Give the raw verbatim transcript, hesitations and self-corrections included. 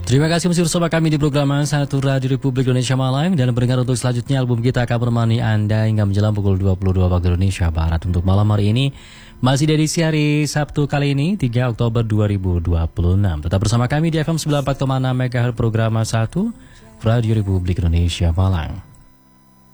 Terima kasih masih bersama kami di program Satu Radio Republik Indonesia Malam. Dan pendengar, untuk selanjutnya album kita akan menemani Anda hingga menjelang pukul dua puluh dua waktu Indonesia Barat. Untuk malam hari ini masih di edisi hari Sabtu kali ini tiga Oktober dua ribu dua puluh enam. Tetap bersama kami di F M sembilan puluh empat koma enam MHz program Satu Radio Republik Indonesia Malang.